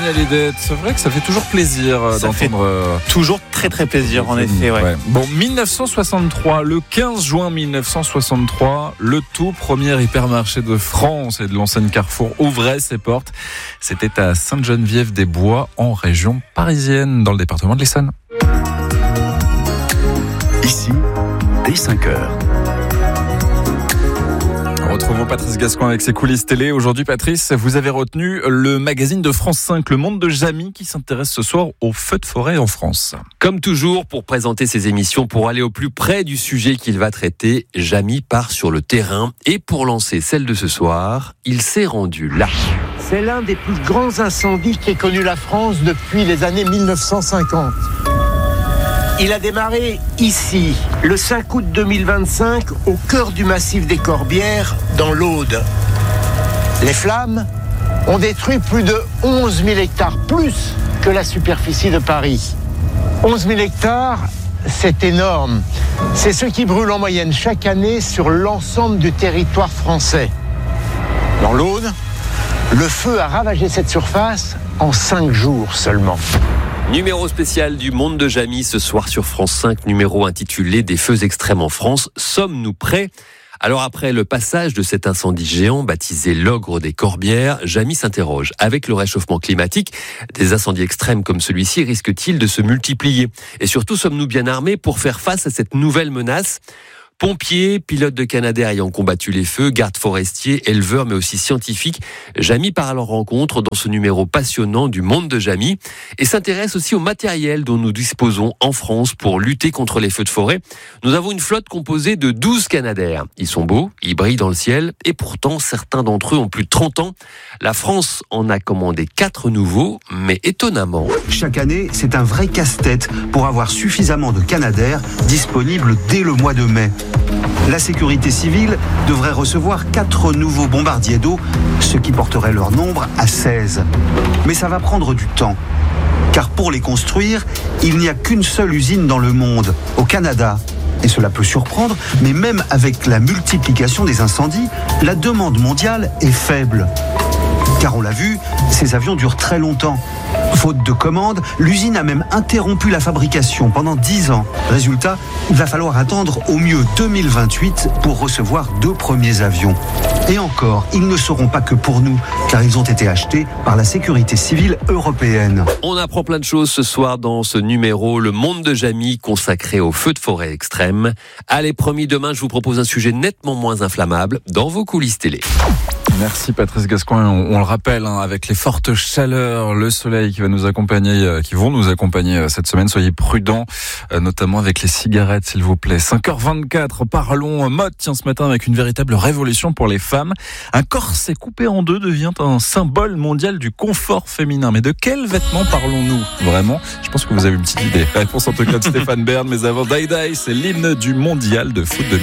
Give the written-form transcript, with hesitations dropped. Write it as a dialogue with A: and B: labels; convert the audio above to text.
A: Hallyday. C'est vrai que ça fait toujours plaisir d'entendre.
B: Toujours très très plaisir en effet. Ouais.
A: Bon, 1963, le 15 juin 1963, le tout premier hypermarché de France et de l'enseigne Carrefour ouvrait ses portes. C'était à Sainte-Geneviève-des-Bois, en région parisienne, dans le département de l'Essonne.
C: Ici, dès 5h.
A: Retrouvons Patrice Gascoin avec ses coulisses télé. Aujourd'hui, Patrice, vous avez retenu le magazine de France 5, Le Monde de Jamy, qui s'intéresse ce soir aux feux de forêt en France.
D: Comme toujours, pour présenter ses émissions, pour aller au plus près du sujet qu'il va traiter, Jamy part sur le terrain. Et pour lancer celle de ce soir, il s'est rendu là.
E: C'est l'un des plus grands incendies qu'ait connu la France depuis les années 1950. Il a démarré ici, le 5 août 2025, au cœur du massif des Corbières, dans l'Aude. Les flammes ont détruit plus de 11 000 hectares, plus que la superficie de Paris. 11 000 hectares, c'est énorme. C'est ce qui brûle en moyenne chaque année sur l'ensemble du territoire français. Dans l'Aude, le feu a ravagé cette surface en 5 jours seulement.
D: Numéro spécial du Monde de Jamy ce soir sur France 5, numéro intitulé Des feux extrêmes en France. Sommes-nous prêts ? Alors après le passage de cet incendie géant baptisé l'ogre des Corbières, Jamy s'interroge. Avec le réchauffement climatique, des incendies extrêmes comme celui-ci risquent-ils de se multiplier ? Et surtout, sommes-nous bien armés pour faire face à cette nouvelle menace ? Pompiers, pilotes de Canadair ayant combattu les feux, gardes forestiers, éleveurs, mais aussi scientifiques. Jamy part à leur rencontre dans ce numéro passionnant du Monde de Jamy et s'intéresse aussi au matériel dont nous disposons en France pour lutter contre les feux de forêt. Nous avons une flotte composée de 12 Canadair. Ils sont beaux, ils brillent dans le ciel et pourtant certains d'entre eux ont plus de 30 ans. La France en a commandé 4 nouveaux, mais étonnamment.
F: Chaque année, c'est un vrai casse-tête pour avoir suffisamment de Canadair disponibles dès le mois de mai. La sécurité civile devrait recevoir 4 nouveaux bombardiers d'eau, ce qui porterait leur nombre à 16. Mais ça va prendre du temps. Car pour les construire, il n'y a qu'une seule usine dans le monde, au Canada. Et cela peut surprendre, mais même avec la multiplication des incendies, la demande mondiale est faible. Car on l'a vu, ces avions durent très longtemps. Faute de commandes, l'usine a même interrompu la fabrication pendant 10 ans. Résultat, il va falloir attendre au mieux 2028 pour recevoir 2 premiers avions. Et encore, ils ne seront pas que pour nous, car ils ont été achetés par la sécurité civile européenne.
D: On apprend plein de choses ce soir dans ce numéro, Le Monde de Jamy, consacré aux feux de forêt extrêmes. Allez, promis, demain, je vous propose un sujet nettement moins inflammable dans vos coulisses télé.
A: Merci Patrice Gascoin. On le rappelle, avec les fortes chaleurs, le soleil qui vont nous accompagner cette semaine. Soyez prudents, notamment avec les cigarettes, s'il vous plaît. 5h24, parlons mode. Tiens, ce matin, avec une véritable révolution pour les femmes. Un corset coupé en deux devient un symbole mondial du confort féminin. Mais de quels vêtements parlons-nous vraiment ? Je pense que vous avez une petite idée. Réponse en tout cas de Stéphane Bern, mais avant Die, c'est l'hymne du mondial de foot de